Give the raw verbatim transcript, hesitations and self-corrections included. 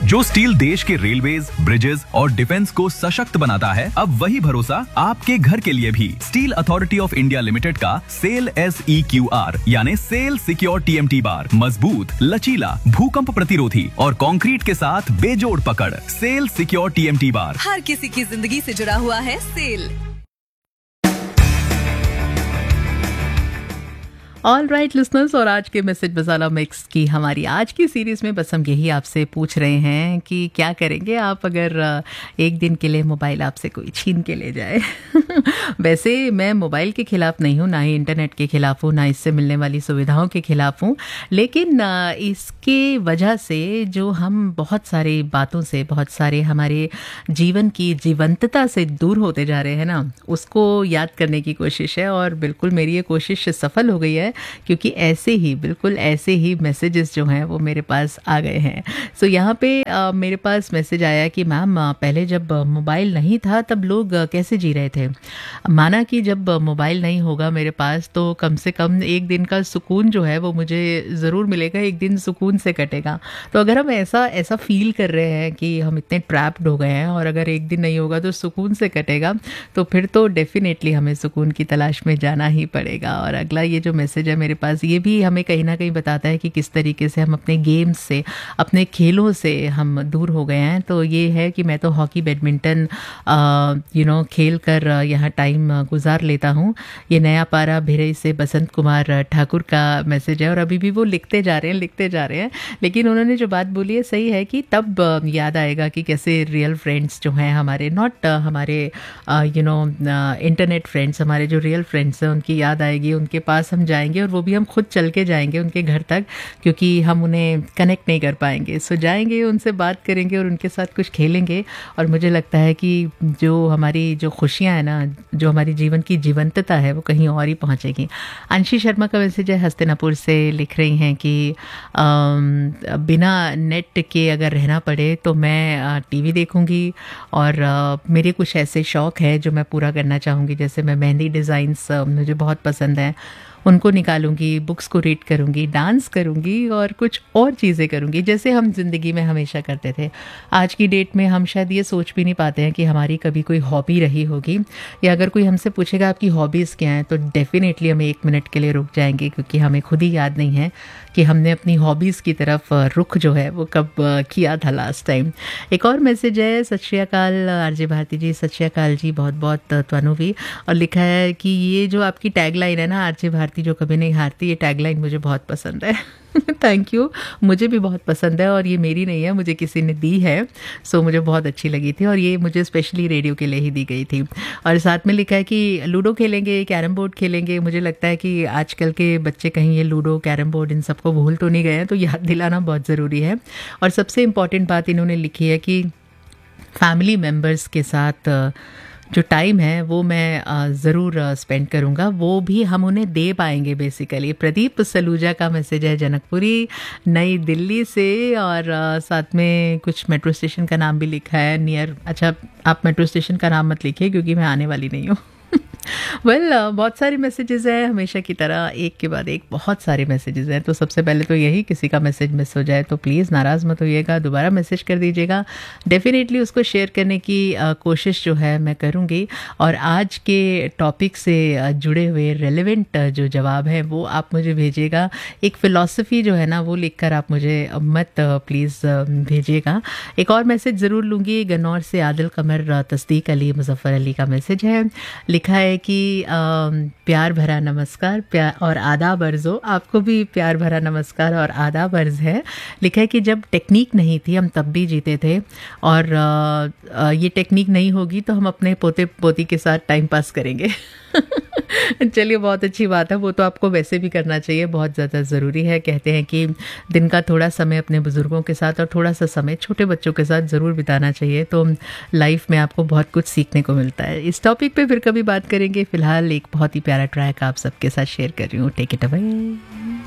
जो स्टील देश के रेलवेज, ब्रिजेस और डिफेंस को सशक्त बनाता है, अब वही भरोसा आपके घर के लिए भी। Steel authority of India limited का cell S E Q R यानी cell secure T M T bar मजबूत, लचीला, भूकंप प्रतिरोधी और कंक्रीट के साथ बेजोड़ पकड़। Cell secure T M T bar हर किसी की जिंदगी से जुड़ा हुआ है सेल। ऑल राइट लिसनर्स, और आज के मैसेज मसाला मिक्स की हमारी आज की सीरीज़ में बस हम यही आपसे पूछ रहे हैं कि क्या करेंगे आप अगर एक दिन के लिए मोबाइल आपसे कोई छीन के ले जाए। वैसे मैं मोबाइल के ख़िलाफ़ नहीं हूँ, ना ही इंटरनेट के ख़िलाफ़ हूँ, ना इससे मिलने वाली सुविधाओं के ख़िलाफ़ हूँ, लेकिन इसके वजह से जो हम बहुत सारी बातों से, बहुत सारे हमारे जीवन की जीवंतता से दूर होते जा रहे हैं ना, उसको याद करने की कोशिश है। और बिल्कुल मेरी ये कोशिश सफल हो गई है, क्योंकि ऐसे ही बिल्कुल ऐसे ही मैसेजेस जो हैं वो मेरे पास आ गए हैं। सो so, यहाँ पे आ, मेरे पास मैसेज आया कि मैम पहले जब मोबाइल नहीं था तब लोग कैसे जी रहे थे। माना कि जब मोबाइल नहीं होगा मेरे पास तो कम से कम एक दिन का सुकून जो है वो मुझे ज़रूर मिलेगा, एक दिन सुकून से कटेगा। तो अगर हम ऐसा ऐसा फील कर रहे हैं कि हम इतने ट्रैप्ड हो गए हैं और अगर एक दिन नहीं होगा तो सुकून से कटेगा, तो फिर तो डेफिनेटली हमें सुकून की तलाश में जाना ही पड़ेगा। और अगला ये जो मैसेज है मेरे पास, ये भी हमें कहीं ना कहीं बताता है कि किस तरीके से हम अपने गेम्स से, अपने खेलों से हम दूर हो गए हैं। तो ये है कि मैं तो हॉकी, बैडमिंटन यू नो खेल कर यहाँ टाइम गुजार लेता हूँ। ये नया पारा भिरई से बसंत कुमार ठाकुर का मैसेज है, और अभी भी वो लिखते जा रहे हैं लिखते जा रहे हैं लेकिन उन्होंने जो बात बोली है सही है कि तब याद आएगा कि कैसे रियल फ्रेंड्स जो हैं हमारे, नॉट हमारे यू नो इंटरनेट फ्रेंड्स, हमारे जो रियल फ्रेंड्स हैं उनकी याद आएगी, उनके पास हम जाएंगे और वो भी हम खुद चल के जाएंगे उनके घर तक, क्योंकि हम उन्हें कनेक्ट नहीं कर पाएंगे। सो जाएंगे, उनसे बात करेंगे और उनके साथ कुछ खेलेंगे, और मुझे लगता है कि जो हमारी जो खुशियाँ हैं ना, जो हमारी जीवन की जीवंतता है वो कहीं और ही पहुँचेगी। अंशी शर्मा का मैसेज है, हस्तिनापुर से लिख रही हैं कि बिना नेट के अगर रहना पड़े तो मैं टीवी देखूंगी, और मेरे कुछ ऐसे शौक़ है जो मैं पूरा करना चाहूँगी, जैसे मैं मेहंदी डिज़ाइंस मुझे बहुत पसंद हैं, उनको निकालूंगी, बुक्स को रीड करूंगी, डांस करूंगी और कुछ और चीज़ें करूंगी जैसे हम ज़िंदगी में हमेशा करते थे। आज की डेट में हम शायद ये सोच भी नहीं पाते हैं कि हमारी कभी कोई हॉबी रही होगी, या अगर कोई हमसे पूछेगा आपकी हॉबीज़ क्या हैं तो डेफिनेटली हम एक मिनट के लिए रुक जाएंगे, क्योंकि हमें खुद ही याद नहीं है कि हमने अपनी हॉबीज़ की तरफ रुख जो है वो कब किया था लास्ट टाइम। एक और मैसेज है, सत श्री अकाल आरजे भारती जी, सत श्री अकाल जी, बहुत बहुत त्वानू भी, और लिखा है कि ये जो आपकी टैगलाइन है ना, आरजे भारती जो कभी नहीं हारती, ये टैगलाइन मुझे बहुत पसंद है। थैंक यू, मुझे भी बहुत पसंद है, और ये मेरी नहीं है, मुझे किसी ने दी है, सो मुझे बहुत अच्छी लगी थी, और ये मुझे स्पेशली रेडियो के लिए ही दी गई थी। और साथ में लिखा है कि लूडो खेलेंगे, कैरम बोर्ड खेलेंगे। मुझे लगता है कि आजकल के बच्चे कहीं ये लूडो, कैरम बोर्ड इन सबको भूल तो नहीं गए हैं, तो याद दिलाना बहुत ज़रूरी है। और सबसे इम्पॉर्टेंट बात इन्होंने लिखी है कि फैमिली मेम्बर्स के साथ जो टाइम है वो मैं ज़रूर स्पेंड करूँगा, वो भी हम उन्हें दे पाएंगे बेसिकली। प्रदीप सलूजा का मैसेज है, जनकपुरी नई दिल्ली से, और साथ में कुछ मेट्रो स्टेशन का नाम भी लिखा है नियर। अच्छा, आप मेट्रो स्टेशन का नाम मत लिखिए क्योंकि मैं आने वाली नहीं हूँ। वेल well, uh, बहुत सारे मैसेजेस हैं, हमेशा की तरह एक के बाद एक बहुत सारे मैसेजेस हैं। तो सबसे पहले तो यही, किसी का मैसेज मिस हो जाए तो प्लीज़ नाराज़ मत होइएगा, दोबारा मैसेज कर दीजिएगा। डेफिनेटली उसको शेयर करने की uh, कोशिश जो है मैं करूँगी, और आज के टॉपिक से uh, जुड़े हुए रेलेवेंट uh, जो जवाब हैं वो आप मुझे भेजिएगा। एक फ़िलॉसफी जो है ना वो लिख कर आप मुझे मत प्लीज़ uh, भेजिएगा। एक और मैसेज ज़रूर लूँगी, गन्नौर से आदिल कमर uh, तस्दीक अली मुजफ्फ़र अली का मैसेज है। लिखा है कि आ, प्यार भरा नमस्कार प्यार और आदाब अर्ज़ो, आपको भी प्यार भरा नमस्कार और आदाब अर्ज़ है। लिखा है कि जब टेक्निक नहीं थी हम तब भी जीते थे, और आ, आ, ये टेक्निक नहीं होगी तो हम अपने पोते पोती के साथ टाइम पास करेंगे। चलिए, बहुत अच्छी बात है, वो तो आपको वैसे भी करना चाहिए, बहुत ज़्यादा ज़रूरी है। कहते हैं कि दिन का थोड़ा समय अपने बुज़ुर्गों के साथ और थोड़ा सा समय छोटे बच्चों के साथ ज़रूर बिताना चाहिए, तो लाइफ में आपको बहुत कुछ सीखने को मिलता है। इस टॉपिक पे फिर कभी बात करेंगे। फ़िलहाल एक बहुत ही प्यारा ट्रैक आप सबके साथ शेयर कर रही हूँ, टेक इट अवे।